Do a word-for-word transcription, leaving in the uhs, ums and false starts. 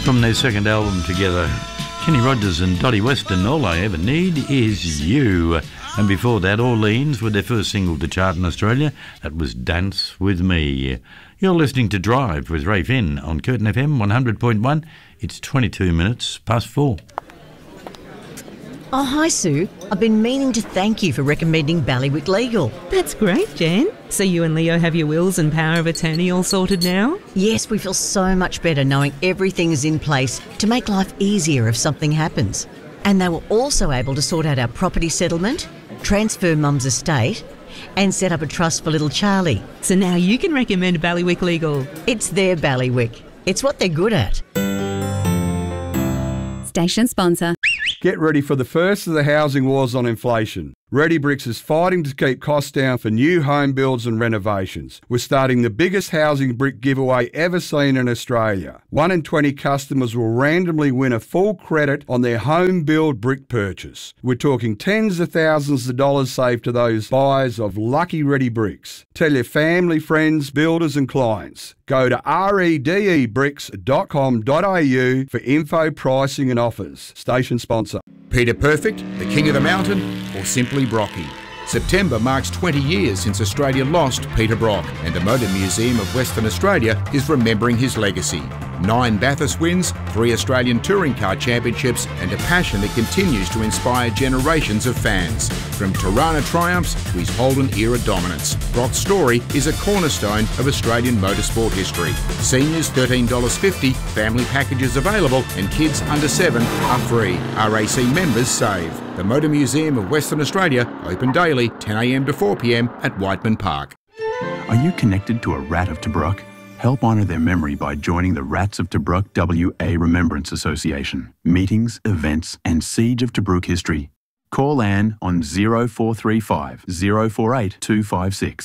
From their second album together, Kenny Rogers and Dottie Weston, All I Ever Need Is You. And before that, Orleans with their first single to chart in Australia. That was Dance With Me. You're listening to Drive with Ray Finn on Curtin F M one hundred point one. It's twenty-two minutes past four. Oh, hi, Sue. I've been meaning to thank you for recommending Ballywick Legal. That's great, Jan. So you and Leo have your wills and power of attorney all sorted now? Yes, we feel so much better knowing everything is in place to make life easier if something happens. And they were also able to sort out our property settlement, transfer Mum's estate, and set up a trust for little Charlie. So now you can recommend Ballywick Legal. It's their Ballywick. It's what they're good at. Station sponsor. Get ready for the first of the housing wars on inflation. Ready Bricks is fighting to keep costs down for new home builds and renovations. We're starting the biggest housing brick giveaway ever seen in Australia. One in twenty customers will randomly win a full credit on their home build brick purchase. We're talking tens of thousands of dollars saved to those buyers of lucky Ready Bricks. Tell your family, friends, builders and clients. Go to redebricks dot com dot a u for info, pricing and offers. Station sponsor. Peter Perfect, the King of the Mountain, or simply Brocky? September marks twenty years since Australia lost Peter Brock, and the Motor Museum of Western Australia is remembering his legacy. Nine Bathurst wins, three Australian Touring Car Championships, and a passion that continues to inspire generations of fans. From Tirana triumphs to his Holden era dominance, Brock's story is a cornerstone of Australian motorsport history. Seniors thirteen dollars fifty, family packages available, and kids under seven are free. R A C members save. The Motor Museum of Western Australia, open daily ten a m to four p m at Whiteman Park. Are you connected to a Rat of Tobruk? Help honour their memory by joining the Rats of Tobruk W A Remembrance Association. Meetings, events and Siege of Tobruk history. Call Anne on zero four three five, zero four eight two five six.